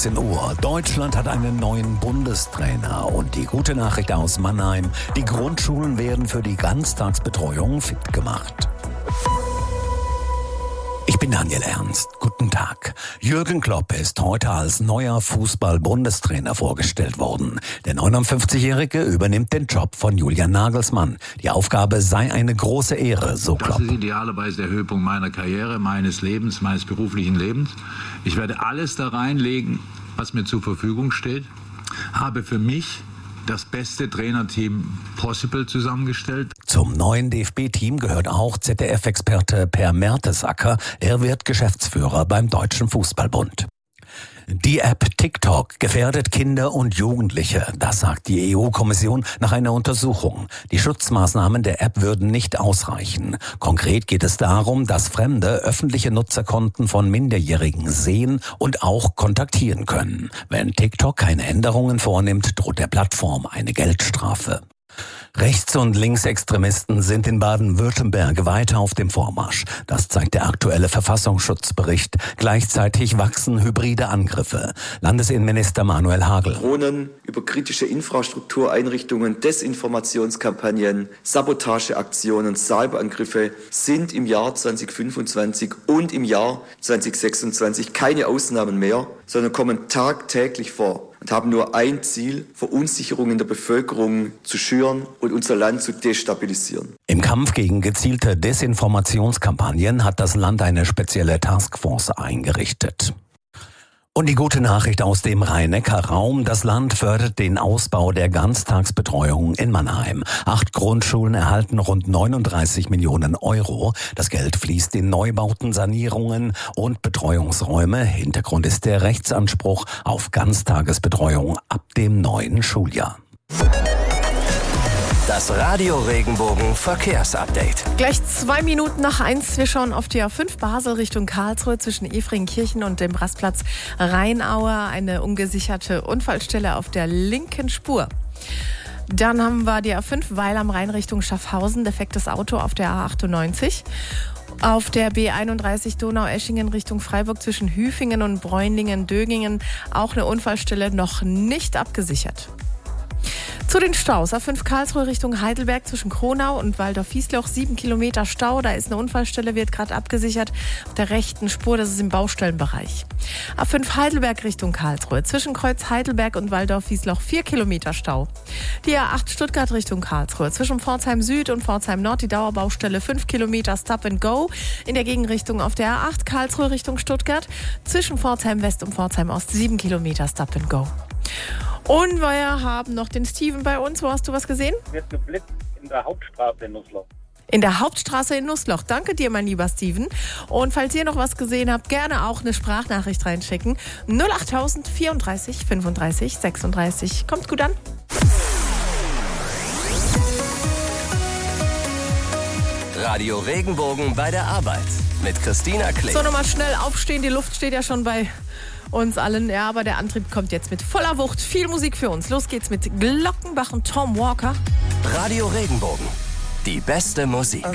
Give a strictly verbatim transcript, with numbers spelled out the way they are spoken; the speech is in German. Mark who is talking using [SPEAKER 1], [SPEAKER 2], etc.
[SPEAKER 1] achtzehn Uhr. Deutschland hat einen neuen Bundestrainer und die gute Nachricht aus Mannheim: Die Grundschulen werden für die Ganztagsbetreuung fit gemacht. Ich bin Daniel Ernst. Guten Tag. Jürgen Klopp ist heute als neuer Fußball-Bundestrainer vorgestellt worden. Der neunundfünfzigjährige übernimmt den Job von Julian Nagelsmann. Die Aufgabe sei eine große Ehre, so Klopp.
[SPEAKER 2] Das ist idealerweise der Höhepunkt meiner Karriere, meines Lebens, meines beruflichen Lebens. Ich werde alles da reinlegen, was mir zur Verfügung steht. Habe für mich das beste Trainerteam possible zusammengestellt.
[SPEAKER 1] Zum neuen D F B-Team gehört auch Z D F-Experte Per Mertesacker. Er wird Geschäftsführer beim Deutschen Fußballbund. Die App TikTok gefährdet Kinder und Jugendliche. Das sagt die E U-Kommission nach einer Untersuchung. Die Schutzmaßnahmen der App würden nicht ausreichen. Konkret geht es darum, dass Fremde öffentliche Nutzerkonten von Minderjährigen sehen und auch kontaktieren können. Wenn TikTok keine Änderungen vornimmt, droht der Plattform eine Geldstrafe. Rechts- und Linksextremisten sind in Baden-Württemberg weiter auf dem Vormarsch. Das zeigt der aktuelle Verfassungsschutzbericht. Gleichzeitig wachsen hybride Angriffe. Landesinnenminister Manuel Hagel.
[SPEAKER 3] Drohnen über kritische Infrastruktureinrichtungen, Desinformationskampagnen, Sabotageaktionen, Cyberangriffe sind im Jahr zweitausendfünfundzwanzig und im Jahr zweitausendsechsundzwanzig keine Ausnahmen mehr, sondern kommen tagtäglich vor und haben nur ein Ziel: Verunsicherung in der Bevölkerung zu schüren und unser Land zu destabilisieren.
[SPEAKER 1] Im Kampf gegen gezielte Desinformationskampagnen hat das Land eine spezielle Taskforce eingerichtet. Und die gute Nachricht aus dem Rhein-Neckar-Raum: Das Land fördert den Ausbau der Ganztagsbetreuung in Mannheim. Acht Grundschulen erhalten rund neununddreißig Millionen Euro. Das Geld fließt in Neubauten, Sanierungen und Betreuungsräume. Hintergrund ist der Rechtsanspruch auf Ganztagesbetreuung ab dem neuen Schuljahr.
[SPEAKER 4] Das Radio Regenbogen Verkehrsupdate.
[SPEAKER 5] Gleich zwei Minuten nach eins. Wir schauen auf die A fünf Basel Richtung Karlsruhe zwischen Efringkirchen und dem Rastplatz Rheinaue. Eine ungesicherte Unfallstelle auf der linken Spur. Dann haben wir die A fünf Weil am Rhein Richtung Schaffhausen. Defektes Auto auf der A achtundneunzig. Auf der B einunddreißig Donaueschingen Richtung Freiburg zwischen Hüfingen und Bräunlingen-Dögingen. Auch eine Unfallstelle, noch nicht abgesichert. Zu den Staus. A fünf Karlsruhe Richtung Heidelberg zwischen Kronau und Waldorf-Wiesloch. Sieben Kilometer Stau. Da ist eine Unfallstelle, wird gerade abgesichert. Auf der rechten Spur, das ist im Baustellenbereich. A fünf Heidelberg Richtung Karlsruhe. Zwischen Kreuz Heidelberg und Waldorf-Wiesloch. Vier Kilometer Stau. Die A acht Stuttgart Richtung Karlsruhe. Zwischen Pforzheim Süd und Pforzheim Nord. Die Dauerbaustelle. Fünf Kilometer Stop and Go. In der Gegenrichtung auf der A acht Karlsruhe Richtung Stuttgart. Zwischen Pforzheim West und Pforzheim Ost. Sieben Kilometer Stop and Go. Und wir haben noch den Steven bei uns. Wo hast du was gesehen?
[SPEAKER 6] Wird geblitzt in der Hauptstraße in Nussloch.
[SPEAKER 5] In der Hauptstraße in Nussloch. Danke dir, mein lieber Steven. Und falls ihr noch was gesehen habt, gerne auch eine Sprachnachricht reinschicken. null achttausend vierunddreißig fünfunddreißig sechsunddreißig. Kommt gut an.
[SPEAKER 4] Radio Regenbogen bei der Arbeit mit Christina Kling.
[SPEAKER 5] So, nochmal schnell aufstehen. Die Luft steht ja schon bei uns allen. Ja, aber der Antrieb kommt jetzt mit voller Wucht. Viel Musik für uns. Los geht's mit Glockenbach und Tom Walker.
[SPEAKER 4] Radio Regenbogen. Die beste Musik.